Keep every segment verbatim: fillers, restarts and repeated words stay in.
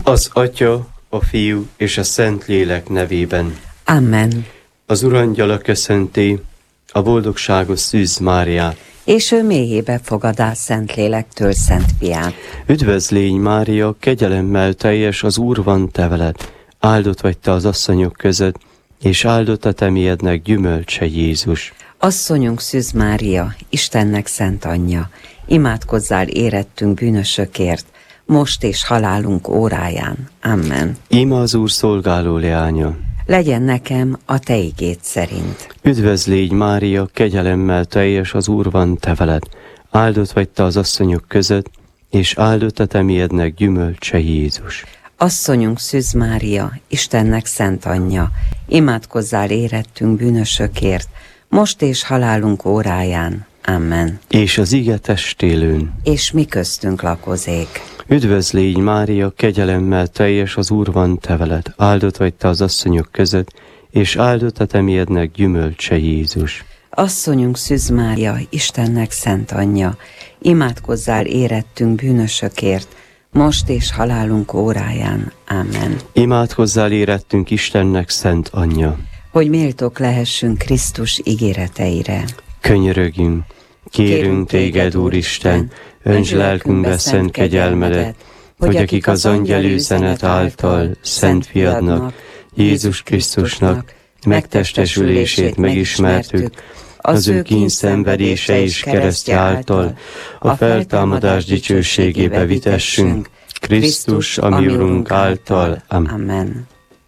Az Atya, a Fiú és a Szentlélek nevében. Amen. Az Urangyala köszönti a boldogságos Szűz Máriát. És ő mélyébe fogadás Szentlélektől Szent Fiát. Üdvözlégy Mária, kegyelemmel teljes, az Úr van te veled. Áldott vagy te az asszonyok között, és áldott a te méhednek gyümölcse Jézus. Asszonyunk Szűz Mária, Istennek szent anyja, imádkozzál érettünk bűnösökért, most és halálunk óráján. Amen. Íme az Úr szolgáló leánya. Legyen nekem a te igéd szerint. Üdvözlégy Mária, kegyelemmel teljes, az Úr van te veled. Áldott vagy te az asszonyok között, és áldott a te méhednek gyümölcse Jézus. Asszonyunk Szűz Mária, Istennek szent anyja, imádkozzál érettünk bűnösökért, most és halálunk óráján. Amen. És az ige testélőn. És mi köztünk lakozék. Üdvözlégy Mária, kegyelemmel teljes, az Úr van te veled. Áldott vagy te az asszonyok között, és áldott a te méhednek gyümölcse Jézus. Asszonyunk Szűz Mária, Istennek szent anyja, imádkozzál érettünk bűnösökért, most és halálunk óráján. Amen. Imádkozzál érettünk Istennek szent anyja. Hogy méltók lehessünk Krisztus ígéreteire. Könyörögjünk, kérünk téged, Úristen, öntsd lelkünkbe szent kegyelmedet, hogy akik az angyel üzenet által Szent Fiadnak, Jézus Krisztusnak megtestesülését megismertük, az ő kínszenvedése és keresztje által a feltámadás dicsőségébe vitessünk, Krisztus, a mi Urunk által. Amen.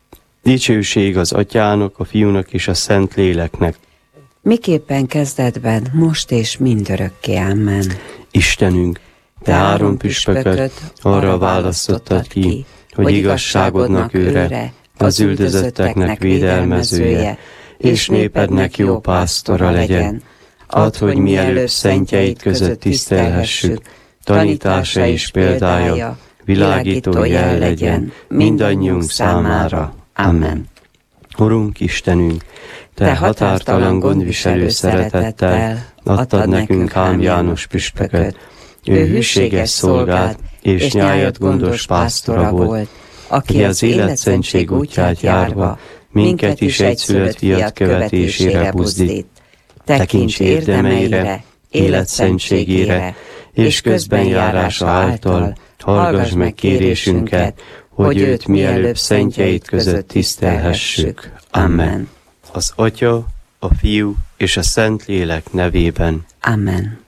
Dicsőség az Atyának, a Fiúnak és a Szent Léleknek. Miképpen kezdetben, most és mindörökké. Amen. Istenünk, te három püspököt arra választottad ki, hogy igazságodnak őre, az üldözötteknek védelmezője, és népednek jó pásztora legyen. Add, hogy mielőbb szentjeid között tisztelhessük, tanítása és példája világító jel legyen mindannyiunk számára. Amen. Urunk Istenünk, te határtalan gondviselő szeretettel adtad nekünk ám János püspököt. Ő hűséges szolgád és nyájad gondos pásztora volt, aki az életszentség útját járva minket is egyszülött fiat követésére buzdít. Tekints érdemeire, életszentségére, és közbenjárása által hallgass meg kérésünket, hogy őt mielőbb szentjeid között tisztelhessük. Amen. Az Atya, a Fiú és a Szentlélek nevében. Amen.